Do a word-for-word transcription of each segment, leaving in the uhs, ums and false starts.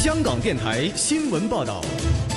香港电台新闻报道。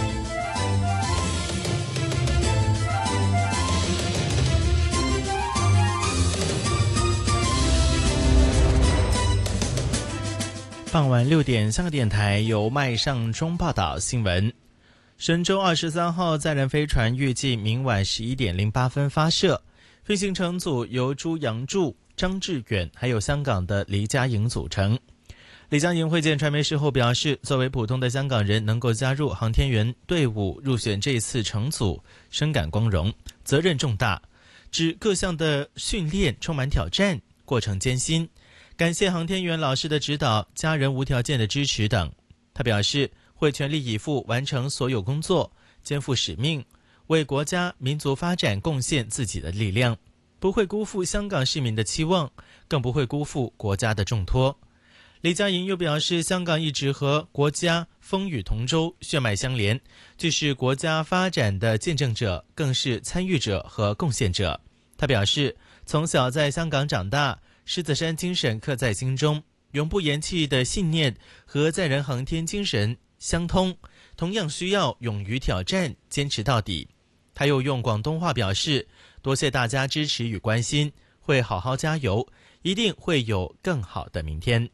傍晚六点，香港电台由麦尚中报道新闻。神舟二十三号载人飞船预计明晚十一点零八分发射，飞行乘组由朱杨柱、张志远还有香港的黎家颖组成。黎家颖会见传媒时候表示，作为普通的香港人能够加入航天员队伍入选这次乘组，深感光荣，责任重大，指各项的训练充满挑战，过程艰辛，感谢航天员老师的指导，家人无条件的支持等。他表示会全力以赴完成所有工作，肩负使命，为国家民族发展贡献自己的力量，不会辜负香港市民的期望，更不会辜负国家的重托。黎家颖又表示，香港一直和国家风雨同舟，血脉相连，既是国家发展的见证者，更是参与者和贡献者。他表示，从小在香港长大，狮子山精神刻在心中，永不言弃的信念和载人航天精神相通，同样需要勇于挑战，坚持到底。他又用广东话表示，多谢大家支持与关心，会好好加油，一定会有更好的明天。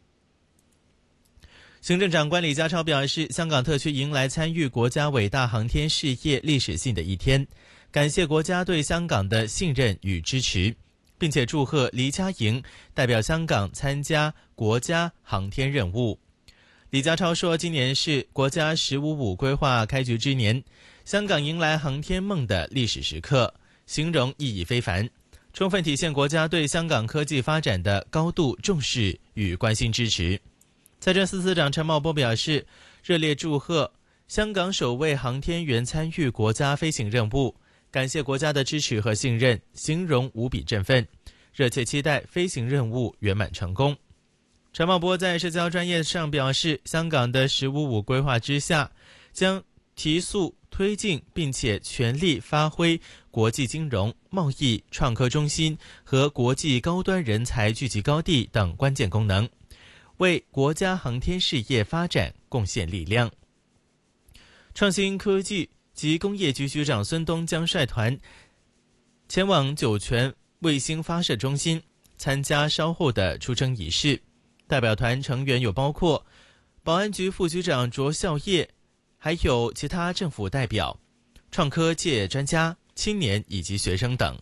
行政长官李家超表示，香港特区迎来参与国家伟大航天事业历史性的一天，感谢国家对香港的信任与支持，并且祝贺黎家颖代表香港参加国家航天任务。李家超说，今年是国家十五五规划开局之年，香港迎来航天梦的历史时刻，形容意义非凡，充分体现国家对香港科技发展的高度重视与关心支持。财政司司长陈茂波表示，热烈祝贺香港首位航天员参与国家飞行任务，感谢国家的支持和信任，形容无比振奋，热切期待飞行任务圆满成功。陈茂波在社交专页上表示，香港的十五五规划之下，将提速推进并且全力发挥国际金融、贸易、创科中心和国际高端人才聚集高地等关键功能，为国家航天事业发展贡献力量。创新科技及工业局局长孙东将率团前往酒泉卫星发射中心参加稍后的出征仪式。代表团成员有包括保安局副局长卓孝业，还有其他政府代表、创科界专家、青年以及学生等。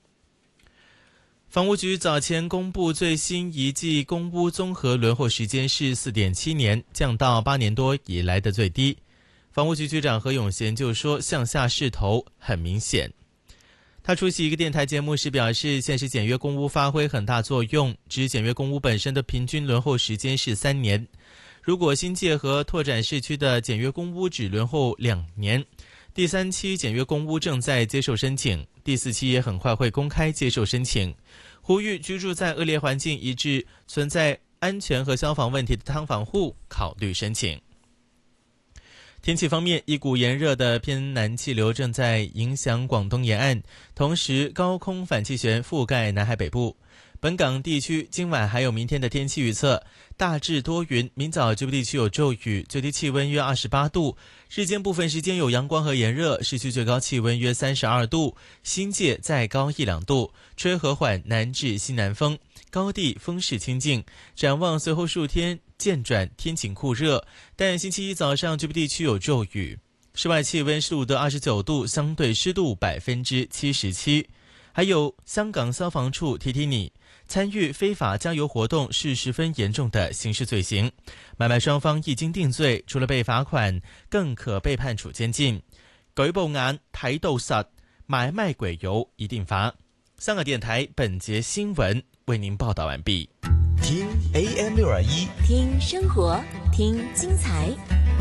房屋局早前公布最新一季公屋综合轮候时间是 四点七年，降到八年多以来的最低。房屋局局长何永贤就说，向下势头很明显。他出席一个电台节目时表示，现时简约公屋发挥很大作用，指简约公屋本身的平均轮候时间是三年，如果新界和拓展市区的简约公屋只轮候两年，第三期简约公屋正在接受申请，第四期也很快会公开接受申请，呼吁居住在恶劣环境以致存在安全和消防问题的劏房户考虑申请。天气方面，一股炎热的偏南气流正在影响广东沿岸，同时高空反气旋覆盖南海北部。本港地区今晚还有明天的天气预测，大致多云，明早局部地区有骤雨，最低气温约二十八度，日间部分时间有阳光和炎热，市区最高气温约三十二度，新界再高一两度，吹和缓南至西南风，高地风势清劲。展望随后数天渐转天晴酷热，但星期一早上局部地区有骤雨。室外气温是录得二十九度，相对湿度百分之七十七。还有香港消防处提提你，参与非法加油活动是十分严重的刑事罪行，买卖雙方一經定罪，除了被罰款，更可被判處監禁。舉報眼睇到實，買賣鬼油一定罰。香港電台本節新聞為您報道完畢。 聽 A M 六二一， 聽生活，聽精彩。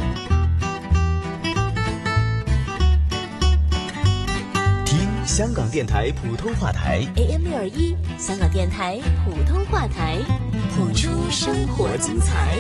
香港電台普通話台 A M 六二一，香港電台普通話台，譜出生活精彩。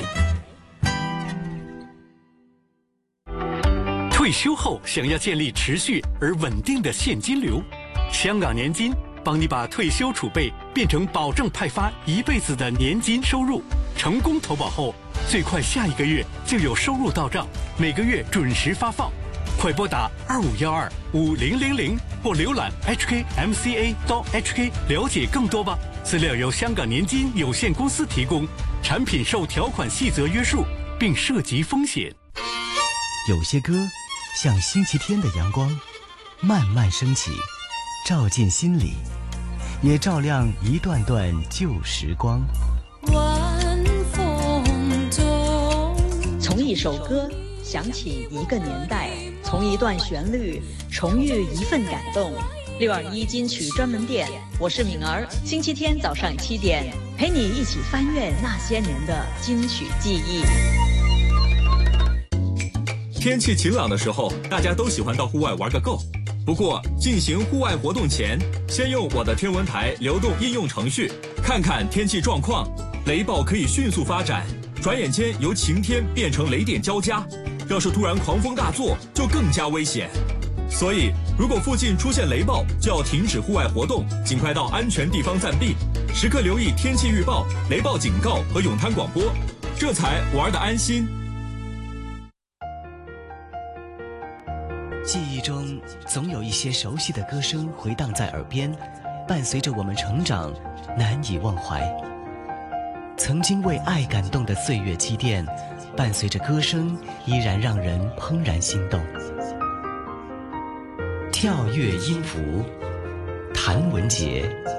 退休後想要建立持續而穩定的現金流，香港年金幫你把退休儲備變成保證派發一輩子的年金收入。成功投保後， 最快下一个月就有收入到账，每个月准时发放。快拨打二五幺二五零零零或浏览 h k m c a 到 h k 了解更多吧。资料由香港年金有限公司提供，产品受条款细则约束，并涉及风险。 有些歌像星期天的阳光，慢慢升起，照进心里，也照亮一段段旧时光。 晚风中， 从一首歌想起一个年代，从一段旋律重遇一份感动。六二一金曲专门店，我是敏儿，星期天早上七点，陪你一起翻阅那些年的金曲记忆。 天气晴朗的时候，大家都喜欢到户外玩个够。不过，进行户外活动前，先用我的天文台流动应用程序看看天气状况。雷暴可以迅速发展，转眼间由晴天变成雷电交加。要是突然狂风大作，就更加危险。所以，如果附近出现雷暴，就要停止户外活动，尽快到安全地方暂避，时刻留意天气预报、雷暴警告和咏滩广播，这才玩得安心。 记忆中总有一些熟悉的歌声回荡在耳边，伴随着我们成长，难以忘怀。曾经为爱感动的岁月积淀，伴随着歌声依然让人怦然心动。跳跃音符，谭文杰。